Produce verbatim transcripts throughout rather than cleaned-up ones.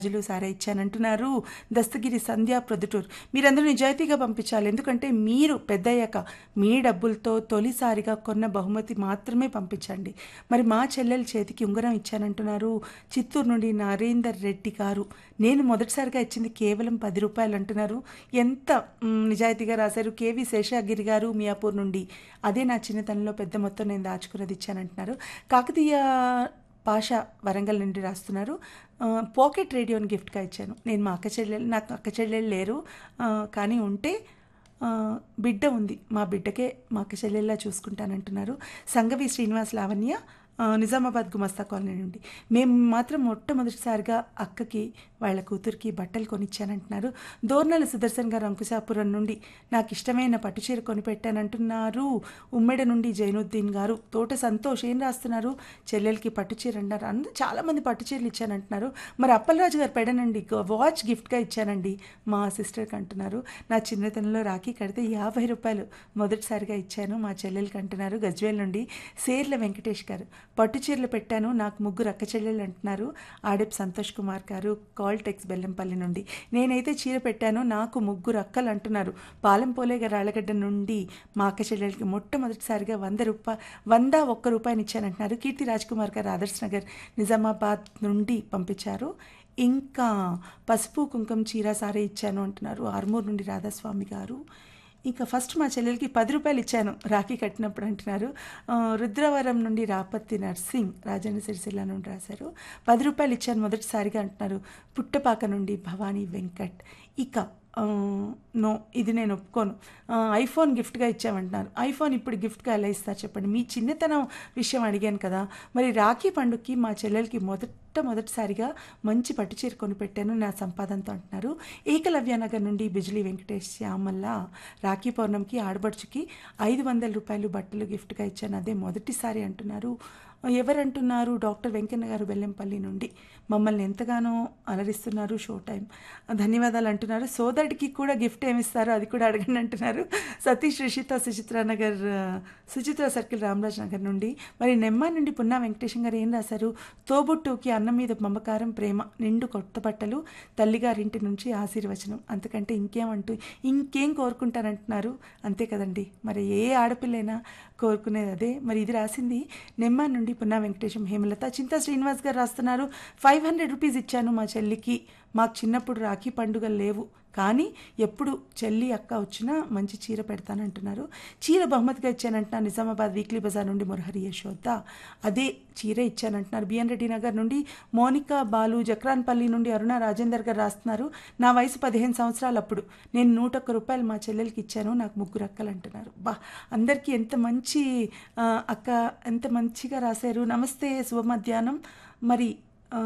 గాజులు సారా ఇచ్చానంటున్నారు దస్తగిరి సంధ్య ప్రొద్దుటూరు. మీరందరూ నిజాయితీగా పంపించాలి, ఎందుకంటే మీరు పెద్దయ్యాక మీ డబ్బులతో తొలిసారిగా కొన్న బహుమతి మాత్రమే పంపించండి. మరి మా చెల్లెల చేతికి ఉంగరం ఇచ్చానంటున్నారు చిత్తూరు నుండి నరేందర్ రెడ్డి గారు. నేను మొదటిసారిగా ఇచ్చింది కేవలం పది రూపాయలు అంటున్నారు. ఎంత మ్, నిజాయితీగా రాశారు. కేవి శేషాగిరి గారు మియాపూర్ నుండి. అదే నా చిన్నతనంలో పెద్ద మొత్తం నేను దాచుకున్నది ఇచ్చానంటున్నారు. కాకతీయ పాష వరంగల్ నుండి రాస్తున్నారు. ఆ, పాకెట్ రేడియోని గిఫ్ట్గా ఇచ్చాను. నేను మా అక్క చెల్లెలు నాకు అక్క చెల్లెలు లేరు, ఆ, కానీ ఉంటే ఆ, బిడ్డ ఉంది, మా బిడ్డకే మా అక్క చెల్లెల్లా చూసుకుంటానంటున్నారు సంగవి శ్రీనివాస్ లావణ్య, ఆ, నిజామాబాద్ గుమస్తా కాలనీ నుండి. మేము మాత్రం మొట్టమొదటిసారిగా అక్కకి వాళ్ళ కూతురికి బట్టలు కొనిచ్చానంటున్నారు దోర్నల సుదర్శన్ గారు అంకుశాపురం నుండి. నాకు ఇష్టమైన పట్టుచీర కొనిపెట్టానంటున్నారు ఉమ్మెడ నుండి జైనుద్దీన్ గారు. తోట సంతోష్ ఏం రాస్తున్నారు, చెల్లెలకి పట్టుచీర అన్నారు. అందరూ చాలామంది పట్టుచీరలు ఇచ్చానంటున్నారు. మరి అప్పలరాజు గారు పెడనండి వాచ్ గిఫ్ట్గా ఇచ్చానండి మా సిస్టర్కి అంటున్నారు. నా చిన్నతనంలో రాఖీ కడితే యాభై రూపాయలు మొదటిసారిగా ఇచ్చాను మా చెల్లెలకి అంటున్నారు గజ్వేల్ నుండి సేర్ల వెంకటేష్ గారు. పట్టు చీరలు పెట్టాను నాకు ముగ్గురు అక్క చెల్లెలు అంటున్నారు ఆడెప్ సంతోష్ కుమార్ గారు కాల్టెక్స్ బెల్లంపల్లి నుండి. నేనైతే చీర పెట్టాను నాకు ముగ్గురు అక్కలు అంటున్నారు పాలెంపోలే గారు ఆళ్ళగడ్డ నుండి. మా అక్క చెల్లెలకి మొట్టమొదటిసారిగా వంద రూపాయ వంద ఒక్క రూపాయని ఇచ్చానంటున్నారు కీర్తి రాజ్ కుమార్ గారు ఆదర్శ్ నగర్ నిజామాబాద్ నుండి పంపించారు. ఇంకా పసుపు కుంకుమ చీర సారే ఇచ్చాను అంటున్నారు ఆర్మూర్ నుండి రాధాస్వామి గారు. ఇంకా ఫస్ట్ మా చెల్లెలకి పది రూపాయలు ఇచ్చాను రాఖీ కట్టినప్పుడు అంటున్నారు. ఆ, రుద్రవరం నుండి రాపత్తి నర్సింగ్ రాజన్న సిరిసిల్ల నుండి రాశారు. పది రూపాయలు ఇచ్చాను మొదటిసారిగా అంటున్నారు పుట్టపాక నుండి భవానీ వెంకట్. ఇక ఆ, నో ఇది నేను ఒప్పుకోను, ఆ, ఐఫోన్ గిఫ్ట్గా ఇచ్చామంటున్నారు. ఐఫోన్ ఇప్పుడు గిఫ్ట్గా ఎలా ఇస్తారు చెప్పండి, మీ చిన్నతనం విషయం అడిగాను కదా. మరి రాఖీ పండుగకి మా చెల్లెలకి మొదటమొదటిసారిగా మంచి పట్టుచీర కొనిపెట్టాను నా సంపాదనతో అంటున్నారు ఏకలవ్య నగర్ నుండి బిజ్లీ వెంకటేష్ శ్యామల్ల. రాఖీ పౌర్ణమికి ఆడబడుచుకి ఐదు వందల రూపాయలు బట్టలు గిఫ్ట్గా ఇచ్చాను అదే మొదటిసారి అంటున్నారు. ఎవరంటున్నారు డాక్టర్ వెంకన్న గారు బెల్లంపల్లి నుండి. మమ్మల్ని ఎంతగానో అలరిస్తున్నారు షో టైం, ధన్యవాదాలు అంటున్నారు. సోదరుడికి కూడా గిఫ్ట్ ఏమిస్తారో అది కూడా అడగండి అంటున్నారు సతీష్ రిషిత సుచిత్ర నగర్ సుచిత్ర సర్కిల్ రామరాజ్ నగర్ నుండి. మరి నెమ్మ నుండి పున్నా వెంకటేశం గారు ఏం రాశారు, తోబుట్టుకి అన్నం మీద మమకారం ప్రేమ నిండు కొత్త బట్టలు తల్లిగారింటి నుంచి ఆశీర్వచనం, అంతకంటే ఇంకేమంటూ ఇంకేం కోరుకుంటారంటున్నారు. అంతే కదండి, మరి ఏ ఆడపిల్లైనా కోరుకునేది అదే. మరి ఇది రాసింది నెమ్మ నుండి పున్నా వెంకటేశం హేమలత. చింతా శ్రీనివాస్ గారు రాస్తున్నారు ఫైవ్ హండ్రెడ్ రూపీస్ ఇచ్చాను మా చెల్లికి. మాకు చిన్నప్పుడు రాఖీ పండుగలు లేవు, కానీ ఎప్పుడు చెల్లి అక్క వచ్చినా మంచి చీర పెడతానంటున్నారు. చీర బహుమతిగా ఇచ్చానంటున్నారు నిజామాబాద్ వీక్లీ బజార్ నుండి మురహరి యశోద. అదే చీర ఇచ్చానంటున్నారు బిఎన్ రెడ్డి నగర్ నుండి మోనికా బాలు. జక్రాన్పల్లి నుండి అరుణ రాజేందర్ గారు రాస్తున్నారు నా వయసు పదిహేను సంవత్సరాలు అప్పుడు నేను నూట ఒక్క రూపాయలు మా చెల్లెలకి ఇచ్చాను నాకు ముగ్గురు అక్కలు అంటున్నారు. బా అందరికీ ఎంత మంచి ఆ, అక్క ఎంత మంచిగా రాశారు. నమస్తే శుభ మధ్యాహ్నం. మరి ఆ,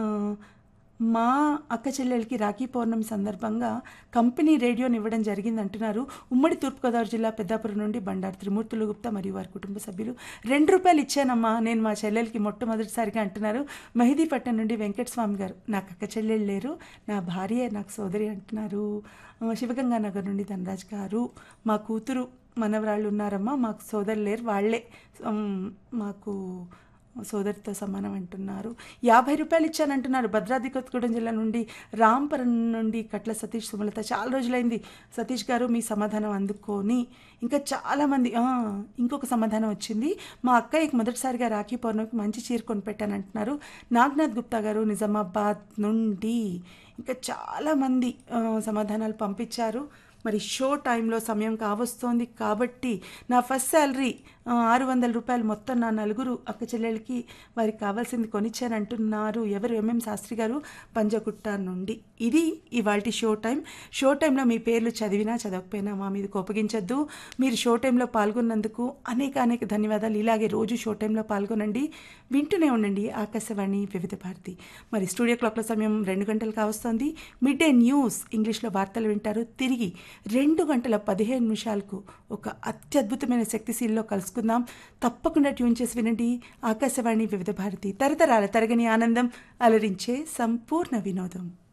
మా అక్క చెల్లెలకి రాఖీ పౌర్ణమి సందర్భంగా కంపెనీ రేడియోని ఇవ్వడం జరిగింది అంటున్నారు ఉమ్మడి తూర్పుగోదావరి జిల్లా పెద్దాపురం నుండి బండారు త్రిమూర్తులు గుప్తా మరియు వారి కుటుంబ సభ్యులు. రెండు రూపాయలు ఇచ్చానమ్మా నేను మా చెల్లెలకి మొట్టమొదటిసారిగా అంటున్నారు మెహదీపట్నం నుండి వెంకటస్వామి గారు. నాకు అక్క చెల్లెళ్ళు లేరు, నా భార్య నాకు సోదరి అంటున్నారు. ఆ, శివగంగా నగర్ నుండి ధనరాజ్ గారు. మా కూతురు మనవరాళ్ళు ఉన్నారమ్మా, మాకు సోదరు లేరు, వాళ్ళే ఉమ్, మాకు సోదరితో సమానం అంటున్నారు. యాభై రూపాయలు ఇచ్చానంటున్నారు భద్రాద్రి కొత్తగూడెం జిల్లా నుండి రాంపురం నుండి కట్ల సతీష్ సుమలత. చాలా రోజులైంది సతీష్ గారు మీ సమాధానం అందుకొని. ఇంకా చాలామంది ఆ, ఇంకొక సమాధానం వచ్చింది మా అక్కయ్యకి మొదటిసారిగా రాఖీ పౌర్ణమికి మంచి చీర కొనిపెట్టానంటున్నారు నాగనాథ్ గుప్తా గారు నిజామాబాద్ నుండి. ఇంకా చాలామంది ఆ, సమాధానాలు పంపించారు. మరి షో టైంలో సమయం కావస్తోంది కాబట్టి నా ఫస్ట్ శాలరీ ఆరు వందల రూపాయలు మొత్తం నా నలుగురు అక్క చెల్లెలకి వారికి కావాల్సింది కొనిచ్చానంటున్నారు ఎవరు, ఎంఎం శాస్త్రి గారు పంజగుట్ట నుండి. ఇది ఇవాల్టి షో టైం. షో టైంలో మీ పేర్లు చదివినా చదవకపోయినా మా మీద కోపగించద్దు. మీరు షో టైంలో పాల్గొన్నందుకు అనేక అనేక ధన్యవాదాలు. ఇలాగే రోజు షో టైంలో పాల్గొనండి, వింటూనే ఉండండి ఆకాశవాణి వివిధ భారతి. మరి స్టూడియో క్లాక్ల సమయం రెండు గంటలు కావస్తోంది. మిడ్ డే న్యూస్ ఇంగ్లీష్లో వార్తలు వింటారు. తిరిగి రెండు గంటల పదిహేను నిమిషాలకు ఒక అత్యద్భుతమైన శక్తిశీల్లో కలుసుకుందాం. తప్పకుండా ట్యూన్ చేసి వినండి ఆకాశవాణి వివిధ భారతి, తరతరాల తరగని ఆనందం, అలరించే సంపూర్ణ వినోదం.